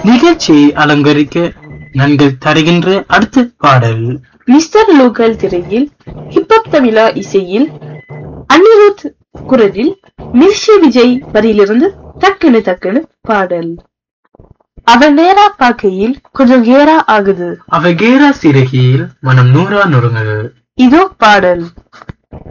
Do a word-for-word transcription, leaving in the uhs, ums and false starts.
நிகழ்ச்சியை அலங்கரிக்க நன்கள் தருகின்ற அடுத்த பாடல் மிஸ்டர் லோக்கல் திரையில் ஹிப்ஹப் தமிழா இசையில் அனிருத் குரலில் மிர்ஷி விஜய் வரியிலிருந்து டக்குனு டக்குனு பாடல். அவ நேரா பார்க்கையில் கொஞ்சம் கேரா ஆகுது, அவ கேரா சிறகியில் மனம் நூறா நொறுங்குது. இதோ பாடல்.